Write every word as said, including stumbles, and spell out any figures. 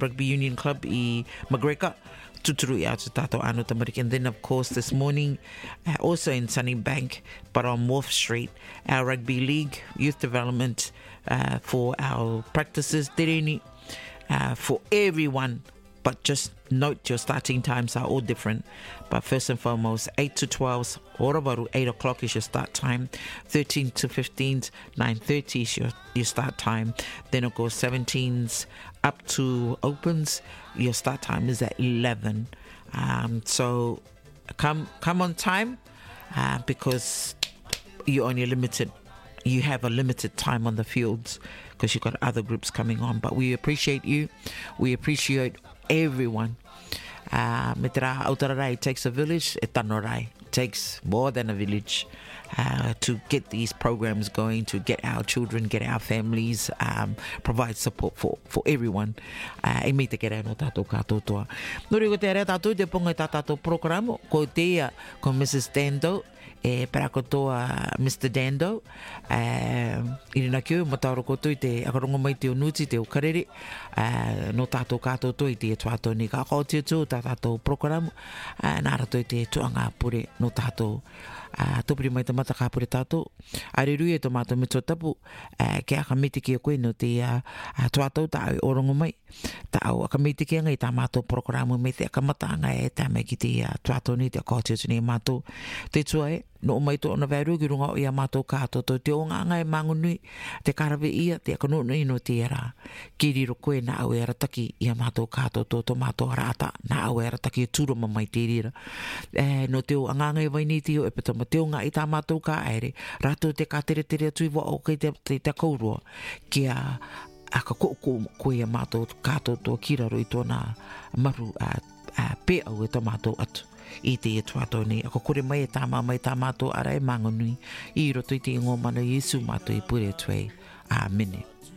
Rugby Union Club i McGregor. Tuturu out to Tato Anu Tamariki. And then, of course, this morning, uh, also in Sunnybank, but on Wharf Street, our Rugby League Youth Development uh, for our practices, Tereni, uh, for everyone. But just note your starting times are all different. But first and foremost, eight to twelve, Orobaru, eight o'clock is your start time. thirteen to fifteen, nine thirty is your, your start time. Then it goes seventeens up to opens. Your start time is at eleven. Um, so come come on time uh, because you're only limited. You have a limited time on the fields because you've got other groups coming on. But we appreciate you. We appreciate everyone. Uh, it takes a village. It takes more than a village uh, to get these programs going, to get our children, get our families, um, provide support for, for everyone. E mei te kere no tātou kātou toa. Nori ko te area tātou te ponga tā tātou programo. Ko te ko Missus Dando. E para kotoa Mister Dando e ina kio mataro koto I te akarongo mai te onuti te ukarere e no tātou kātou toi te tuato ni ka kau te tu tātou programo e nāra toi te tuanga pure no tātou a topiri mai te mata kāpure tātou a rerui e to mātou me tō tapu e ke aka miti ki a koe no te a tuatau ta au orongo mai ta au aka miti ki anga I tā mātou programo me te aka mata anga e tā mai ki te tuatau ni te a kau te tuni e mātou te tua e no mai to ona veru ki runga o ia mātou kātou to te o nganga e mangunui te karawe ia te aka no no te era ki riro koe na au e arataki ia mātou kātou to to mātou rata na au e arataki e tūro mamai te rira e no te o nganga e waini te o e peta ma te o ngā I tā mātou ka aere rato te ka tere tere tui wa o kei te, te, te kaurua ki a a ka ko ko koe a mātou kātou to kiraro I tōna maru a, a pe au e tā mātou atu I te e tuato ni. Ako kore mai e tā mai tā mātou ara e mangonui. I roto I te ingo mana Yesu mātou I pure tuei. Amen.